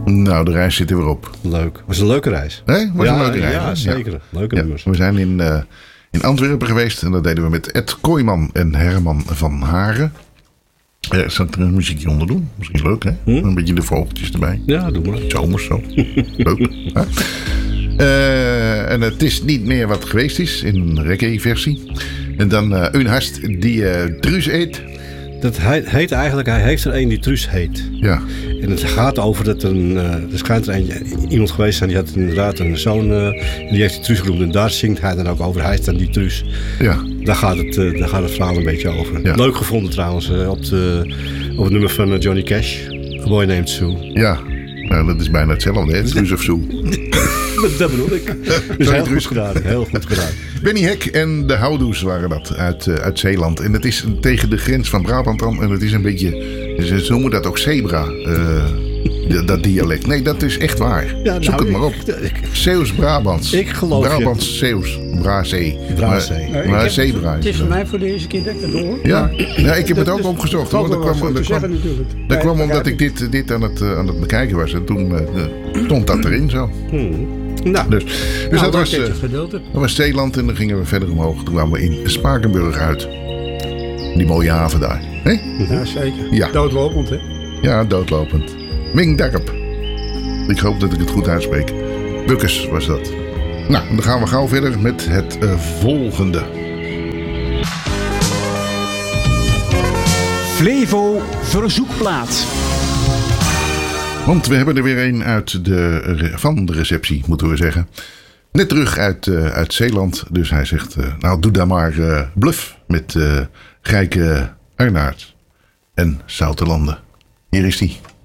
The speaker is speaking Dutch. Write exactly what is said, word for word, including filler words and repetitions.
Nou, de reis zit er weer op. Leuk. Was een leuke reis. Nee, was ja, een leuke reis. Ja, zeker. Ja. Leuke ja, nummers. We zijn in, uh, in Antwerpen geweest. En dat deden we met Ed Kooijman en Herman van Haren. Er zat er een muziekje onder doen. Misschien leuk, hè? Hm? Een beetje de vogeltjes erbij. Ja, doe maar. Zomers zo. Leuk. Huh? Uh, en het is niet meer wat geweest is. In een reggae-versie. En dan uh, een gast die uh, Truus eet. Dat heet eigenlijk, hij heeft er een die Truus heet. Ja. En het gaat over dat er een, uh, er schijnt er een, iemand geweest zijn die had inderdaad een zoon uh, en die heeft die Truus genoemd. En daar zingt hij dan ook over. Hij is dan die Truus. Ja. Daar gaat het, uh, daar gaat het verhaal een beetje over. Ja. Leuk gevonden trouwens uh, op, de, op het nummer van uh, Johnny Cash. A Boy Named Sue. Ja. Nou, dat is bijna hetzelfde, hè? Truus of Sue. Dat bedoel ik. Dus heel goed gedaan. Heel goed gedaan. Benny Hek en de Houdoes waren dat uit, uh, uit Zeeland. En het is tegen de grens van Brabant dan. En het is een beetje, ze noemen dat ook zebra. Uh, dat dialect. Nee, dat is echt waar. Ja, nou, zoek het maar op. Zeeuws-Brabants. Ik geloof Brabants, Zeeuws. Brazee. Brazee. Maar, maar zebra. Het is voor mij voor de eerste keer dat ik dat hoor. Ja, ja ik heb het ook opgezocht. Dat kwam, kwam, dat kwam, dat kwam omdat ik dit, dit aan, het, aan het bekijken was. En toen uh, stond dat erin zo. Hmm. Nou, dus, dus nou, dat, was, uh, dat was Zeeland en dan gingen we verder omhoog. Toen kwamen we in Spakenburg uit. Die mooie haven daar. He? Ja, zeker. Ja. Doodlopend, hè? Ja, doodlopend. Wingdarp. Ik hoop dat ik het goed uitspreek. Bukkes was dat. Nou, dan gaan we gauw verder met het uh, volgende. Flevo Verzoekplaat. Want we hebben er weer een uit de, van de receptie, moeten we zeggen. Net terug uit, uh, uit Zeeland. Dus hij zegt, uh, nou doe daar maar uh, bluff met uh, Gijke Arnaert en Zoutelanden. Hier is die.